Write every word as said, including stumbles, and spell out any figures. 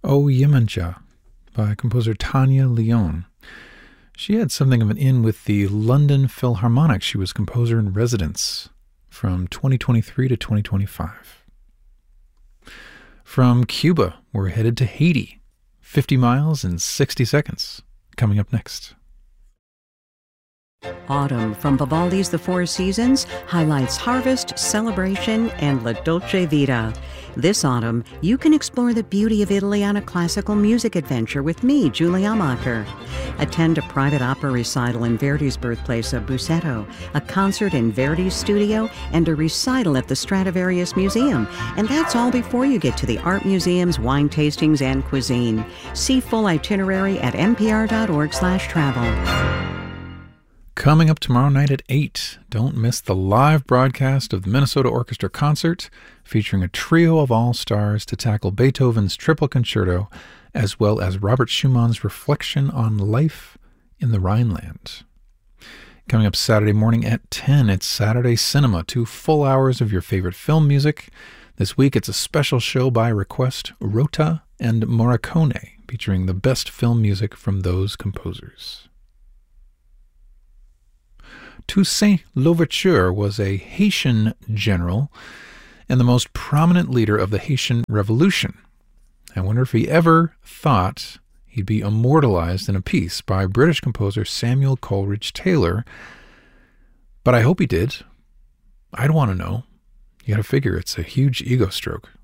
O Yemanjah by composer Tanya Leon. She had something of an in with the London Philharmonic. She was composer in residence from twenty twenty-three to twenty twenty-five. From Cuba, we're headed to Haiti. fifty miles in sixty seconds. Coming up next. Autumn from Vivaldi's The Four Seasons highlights harvest, celebration, and La Dolce Vita. This autumn, you can explore the beauty of Italy on a classical music adventure with me, Julie Amacher. Attend a private opera recital in Verdi's birthplace of Busseto, a concert in Verdi's studio, and a recital at the Stradivarius Museum. And that's all before you get to the art museums, wine tastings, and cuisine. See full itinerary at npr.org slash travel. Coming up tomorrow night at eight, don't miss the live broadcast of the Minnesota Orchestra Concert, featuring a trio of all-stars to tackle Beethoven's Triple Concerto, as well as Robert Schumann's reflection on life in the Rhineland. Coming up Saturday morning at ten, it's Saturday Cinema, two full hours of your favorite film music. This week, it's a special show by request, Rota and Morricone, featuring the best film music from those composers. Toussaint Louverture was a Haitian general and the most prominent leader of the Haitian Revolution. I wonder if he ever thought he'd be immortalized in a piece by British composer Samuel Coleridge Taylor, but I hope he did. I'd want to know. You gotta figure it's a huge ego stroke.